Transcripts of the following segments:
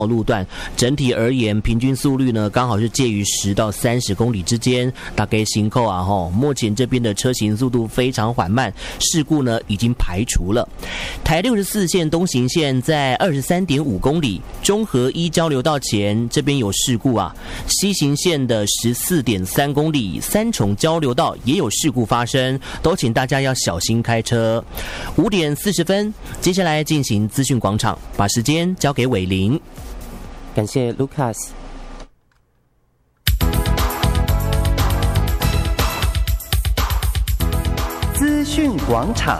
路段整体而言，平均速率呢刚好是介于10到30公里之间。大概行扣啊目前这边的车行速度非常缓慢，事故呢已经排除了。台64线东行线在23.5公里，中和一交流道前这边有事故啊。西行线的14.3公里，三重交流道也有事故发生，都请大家要小心开车。5点40分，接下来进行资讯广场，把时间交给伟林。 感谢 Lucas。 资讯广场。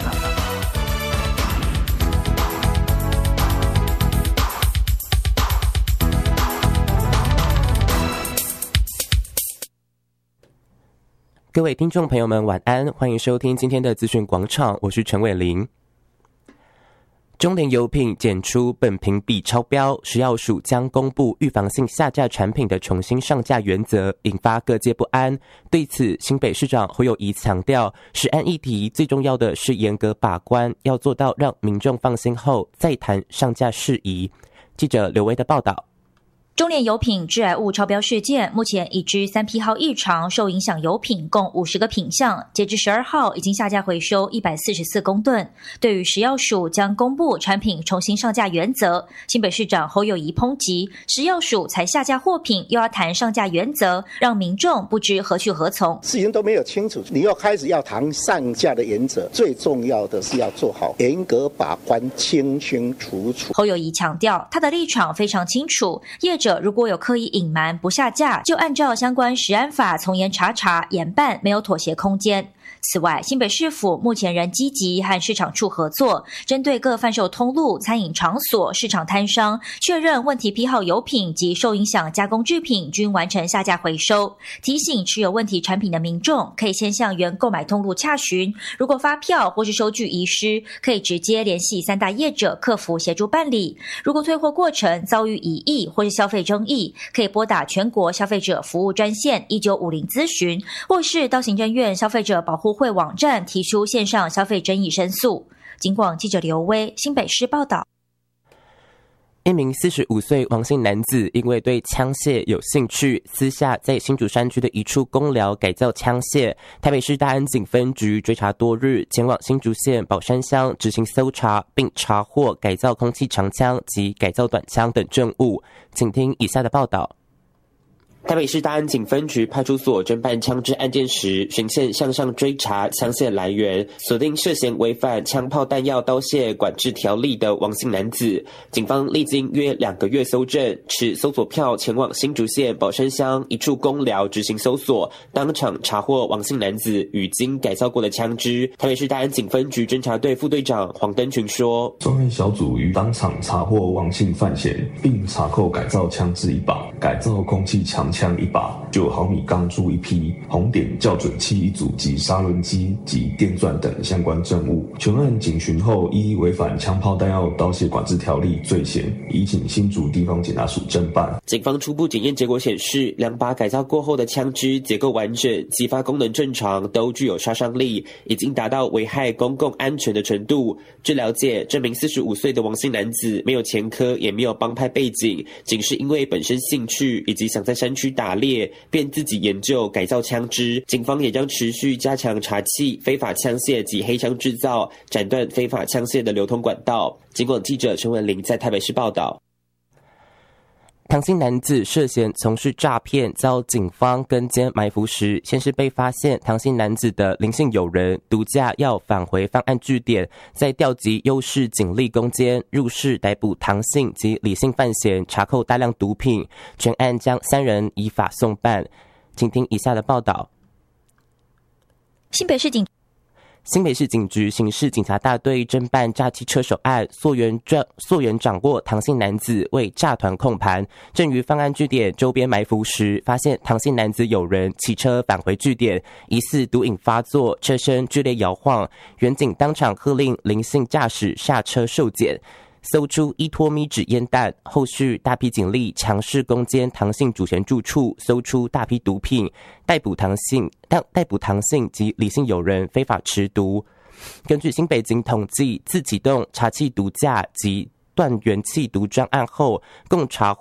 各位听众朋友们晚安，欢迎收听今天的资讯广场，我是陈伟林。中联油品检出苯评比超标，食药署将公布预防性下架产品的重新上架原则，引发各界不安。对此，新北市长侯友宜强调，食安议题最重要的是严格把关，要做到让民众放心后再谈上架事宜。记者刘威的报道。 中联油品致癌物超标事件，目前已知3批号异常受影响油品共50个品项，截至12号已经下架回收144公吨。对于食药署将公布产品重新上架原则，新北市长侯友宜抨击食药署才下架货品又要谈上架原则，让民众不知何去何从。 事情都没有清楚，你又开始要谈上架的原则，最重要的是要做好严格把关，清清楚楚。 侯友宜强调，他的立场非常清楚，业者如果有刻意隐瞒不下架，就按照相关食安法从严查严办，没有妥协空间。此外，新北市府目前仍积极和市场处合作，针对各贩售通路、餐饮场所、市场摊商，确认问题批号油品及受影响加工制品均完成下架回收。提醒持有问题产品的民众，可以先向原购买通路洽询，如果发票或是收据遗失，可以直接联系3大业者客服协助办理。如果退货过程遭遇疑义或是消费争议，可以拨打全国消费者服务专线1950咨询，或是到行政院消费者保护会网站提出线上消费争议申诉。警广记者刘威，新北市报道。 一名45岁王姓男子因为对枪械有兴趣，私下在新竹山区的一处公寮改造枪械。台北市大安警分局追查多日，前往新竹县宝山乡执行搜查，并查获改造空气长枪及改造短枪等证物。请听以下的报道。台北市大安警分局派出所侦办枪支案件时，循线向上追查枪械来源，锁定涉嫌违反枪炮弹药刀械管制条例的王姓男子。警方历经约2个月搜证，持搜索票前往新竹县宝山乡一处公寮执行搜索，当场查获王姓男子与经改造过的枪支。台北市大安警分局侦查队副队长黄登群说， 专案小组于当场查获王姓犯嫌，并查扣改造枪支1把，改造空气长枪1把，9毫米钢珠1批，红点校准器1组及砂轮机及电钻等相关证物。全案警询后，依违反枪炮弹药刀械管制条例罪嫌，移请新竹地方检察署侦办。 警方初步检验结果显示，2把改造过后的枪支结构完整，激发功能正常，都具有杀伤力，已经达到危害公共安全的程度。据了解，这名45岁的王姓男子没有前科，也没有帮派背景，仅是因为本身兴趣以及想在山区打猎，便自己研究改造枪支。警方也将持续加强查缉非法枪械及黑枪制造，斩断非法枪械的流通管道。警广记者陈文玲在台北市报道。唐姓男子涉嫌从事诈骗，遭警方跟监埋伏时，先是被发现唐姓男子的林姓友人独家要返回犯案据点，再调集优势警力攻坚，入室逮捕唐姓及李姓犯嫌，查扣大量毒品，全案将3人依法送办。请听以下的报道。新北市警局刑事警察大队侦办诈欺车手案，溯源掌握唐姓男子为诈团控盘，正于犯案据点周边埋伏时，发现唐姓男子友人骑车返回据点，疑似毒瘾发作，车身剧烈摇晃，员警当场喝令林姓驾驶下车受检，搜出1脱米纸烟弹，后续大批警力强势攻坚唐姓主嫌住处，搜出大批毒品，逮捕唐姓及李姓友人非法持毒。根据新北警统计，自启动查缉毒驾及断元气毒专案后，共查